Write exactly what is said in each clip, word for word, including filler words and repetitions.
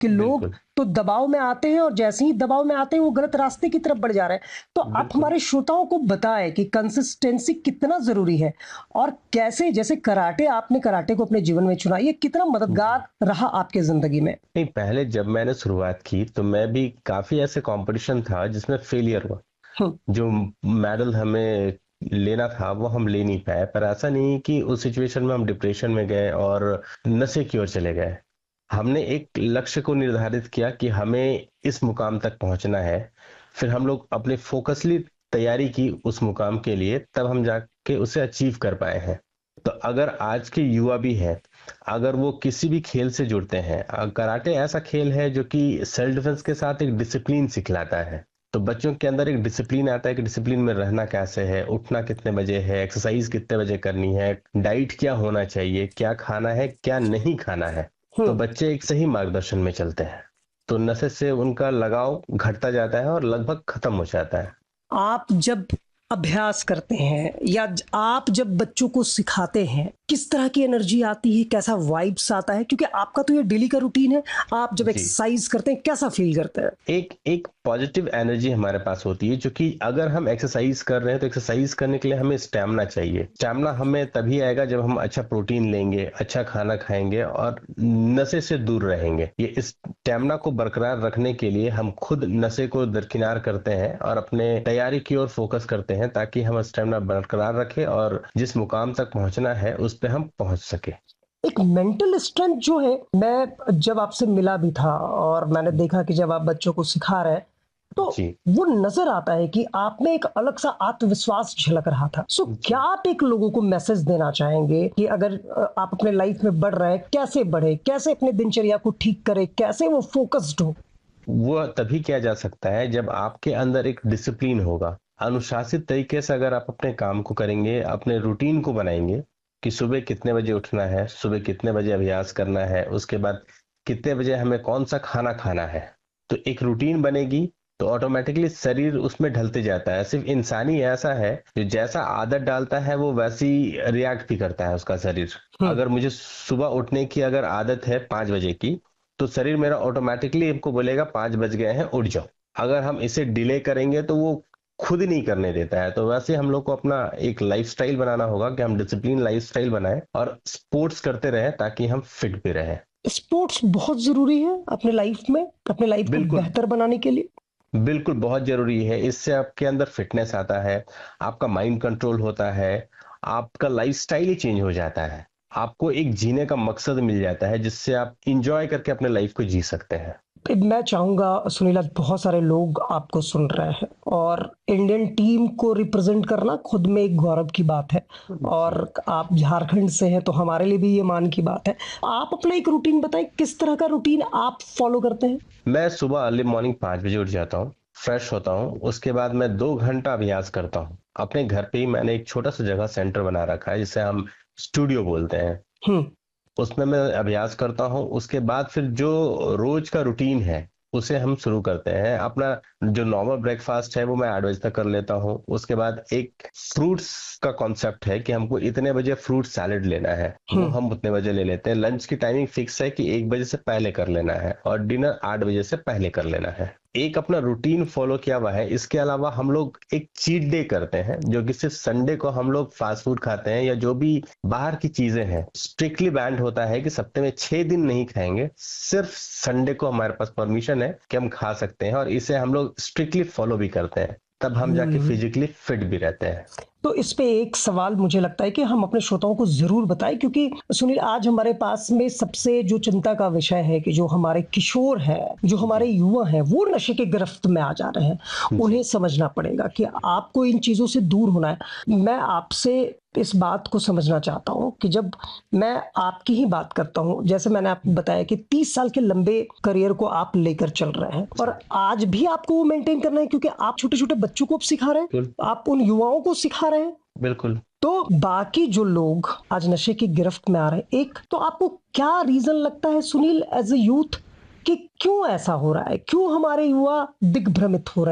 कि लोग बिल्कुल, तो दबाव में आते हैं और जैसे ही दबाव में आते हैं वो गलत रास्ते की तरफ बढ़ जा रहे हैं। तो आप बिल्कुल। हमारे श्रोताओं को बताएँ कि कंसिस्टेंसी कितना ज़रूरी है और कैसे जैसे कराटे आपने कराटे को अपने जीवन में चुना, ये कितना जी। मददगार रहा आपके ज़िंदगी में? नहीं, पहले जब मैंने शुरुआत की तो मैं भी काफ़ी ऐसे कॉम्पिटिशन था जिसमें फेलियर हुआ। हुँ, जो मेडल हमें लेना था वो हम ले नहीं पाए, पर ऐसा नहीं कि उस सिचुएशन में हम डिप्रेशन में गए और नशे की ओर चले गए। हमने एक लक्ष्य को निर्धारित किया कि हमें इस मुकाम तक पहुंचना है। फिर हम लोग अपने फोकसली तैयारी की उस मुकाम के लिए, तब हम जाके उसे अचीव कर पाए हैं। तो अगर आज के युवा भी हैं, अगर वो किसी भी खेल से जुड़ते हैं, अ, कराटे ऐसा खेल है जो कि सेल्फ डिफेंस के साथ एक डिसिप्लिन सिखलाता है। तो बच्चों के अंदर एक डिसिप्लिन आता है कि डिसिप्लिन में रहना कैसे है, उठना कितने बजे है, एक्सरसाइज कितने बजे करनी है, डाइट क्या होना चाहिए, क्या खाना है, क्या नहीं खाना है। हुँ। तो बच्चे एक सही मार्गदर्शन में चलते हैं। तो नशे से उनका लगाव घटता जाता है और लगभग खत्म हो जाता है। आप जब अभ्यास करते हैं या ज आप जब बच्चों को सिखाते हैं, किस तरह की एनर्जी आती है? कैसा वाइब्स आता है? क्योंकि आपका तो ये डेली का रूटीन है। आप जब जी। एक्सरसाइज़ करते हैं, कैसा फ़ील करते हैं? एक एक पॉजिटिव एनर्जी हमारे पास होती है, जो कि अगर हम एक्सरसाइज कर रहे हैं तो एक्सरसाइज करने के लिए हमें स्टैमिना चाहिए। स्टैमिना हमें तभी आएगा जब हम अच्छा प्रोटीन लेंगे, अच्छा खाना खाएंगे और नशे से दूर रहेंगे। ये इस स्टैमिना को बरकरार रखने के लिए हम खुद नशे को दरकिनार करते हैं और अपने तैयारी की ओर फोकस करते हैं, ताकि हम स्टैमिना बरकरार रखें और जिस मुकाम तक पहुंचना है उस पे हम पहुंच सके। एक मेंटल स्ट्रेंथ जो है, मैं जब आपसे मिला भी था और मैंने देखा कि जब आप बच्चों को सिखा रहे हैं, तो जी। वो नज़र आता है कि आप में एक अलग-सा आत्मविश्वास झलक रहा था। सो क्या जी। आप एक लोगों को मैसेज देना चाहेंगे कि अगर अ, आप अपने लाइफ में बढ़ रहे हैं, कैसे बढ़े? कैसे अपने दिनचर्या को ठीक करें? कैसे वो फ़ोकस्ड हो? वो तभी किया जा सकता है जब आपके अंदर एक डिसिप्लिन होगा। अनुशासित तरीके से अगर आप अपने काम को करेंगे, अपने रूटीन को बनाएंगे कि सुबह कितने बजे उठना है, सुबह कितने बजे अभ्यास करना है, उसके बाद कितने बजे हमें कौन सा खाना खाना है। तो एक रूटीन बनेगी तो ऑटोमेटिकली शरीर उसमें ढलते जाता है। सिर्फ इंसान ही ऐसा है जो जैसा आदत डालता है वो वैसी रिएक्ट भी करता है उसका शरीर। हुँ। अगर मुझे सुबह उठने की अगर आदत है पाँच बजे की, तो शरीर मेरा ऑटोमेटिकली हमको बोलेगा पाँच बज गए हैं, उठ जाओ। अगर हम इसे डिले करेंगे तो वो खुद नहीं करने देता है। तो वैसे हम लोग को अपना एक लाइफस्टाइल बनाना होगा कि हम डिसिप्लिन लाइफस्टाइल बनाएं और स्पोर्ट्स करते रहें ताकि हम फिट भी रहें। स्पोर्ट्स बहुत ज़रूरी है अपने लाइफ में, अपने लाइफ को बिल्कुल, बेहतर बनाने के लिए। बिल्कुल बहुत ज़रूरी है। इससे आपके अंदर फिटनेस आता है, आपका माइंड कंट्रोल होता है, आपका लाइफ़स्टाइल ही चेंज हो जाता है। आपको एक जीने का मकसद मिल जाता है जिससे आप एन्जॉय करके अपने लाइफ़ को जी सकते हैं। मैं चाहूँगा सुनील, आज बहुत सारे लोग आपको सुन रहे हैं और इंडियन टीम को रिप्रेजेंट करना खुद में एक गौरव की बात है और जी। आप झारखंड से हैं तो हमारे लिए भी ये मान की बात है। आप अपना एक रूटीन बताएँ, किस तरह का रूटीन आप फ़ॉलो करते हैं? मैं सुबह अर्ली मॉर्निंग पाँच बजे उठ जाता हूँ, फ्रेश होता हूँ, उसके बाद मैं दो घंटा अभ्यास करता हूँ। अपने घर पे ही मैंने एक छोटा-सा जगह सेंटर बना रखा है जिसे हम स्टूडियो बोलते हैं। हुँ, उसमें मैं अभ्यास करता हूँ, उसके बाद फिर जो रोज का रूटीन है, उसे हम शुरू करते हैं। अपना जो नॉर्मल ब्रेकफ़ास्ट है, वो मैं आठ बजे तक कर लेता हूँ। उसके बाद एक फ्रूट्स का कॉन्सेप्ट है कि हमको इतने बजे फ्रूट सैलेड लेना है, वो हुँ। हम उतने बजे ले लेते हैं। लंच की टाइमिंग फिक्स है कि एक बजे से पहले कर लेना है और डिनर आठ बजे से पहले कर लेना है। एक अपना रूटीन फ़ॉलो किया हुआ है। इसके अलावा हम लोग एक चीट डे करते हैं, जो कि सिर्फ़ संडे को हम लोग फ़ास्ट फ़ूड खाते हैं या जो भी बाहर की चीज़ें हैं, स्ट्रिक्टली बैन्ड होता है कि सप्ताह में छह दिन नहीं खाएँगे। सिर्फ़ संडे को हमारे पास परमिशन है कि हम खा सकते हैं और इसे हम लोग स्ट्रिक्टली फ़ॉलो भी करते हैं। तब हम जाके हुँ। फिज़िकली फिट भी रहते हैं। तो इस पे एक सवाल मुझे लगता है कि हम अपने श्रोताओं को ज़रूर बताएँ, क्योंकि सुनील, आज हमारे पास में सबसे जो चिंता का विषय है कि जो हमारे किशोर हैं, जो हमारे जी, युवा हैं, वो नशे के गिरफ्त में आ जा रहे हैं। जी। उन्हें समझना पड़ेगा कि आपको इन चीज़ों से दूर होना है। मैं आपसे इस बात को समझना चाहता हूँ कि जब मैं आपकी ही बात करता हूँ, जैसे मैंने आपको बताया कि तीस साल के लंबे करियर को आप लेकर चल रहे हैं और जी, आज भी आपको वो मेंटेन करना है, क्योंकि आप छोटे-छोटे बच्चों को अब सिखा रहे हैं, बिल्कुल, आप उन युवाओं को सिखा रहे हैं। बिल्कुल। तो बाकी जो लोग आज नशे की गिरफ्त में आ रहे हैं, एक तो आपको क्या रीज़न लगता है सुनील, एज़ अ यूथ, कि क्यों ऐसा हो रहा है? क्यों हमारे युवा दिग्भ्रमित हो रहे हैं?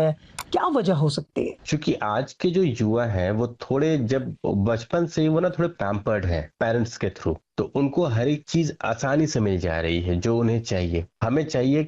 क्या वजह हो सकती है? क्योंकि आज के जो युवा हैं वो थोड़े जब बचपन से ही वो ना थोड़े पैम्पर्ड हैं पेरेंट्स के थ्रू, तो उनको हर एक चीज आसानी से मिल जा रही है जो उन्हें चाहिए। हमें चाहिए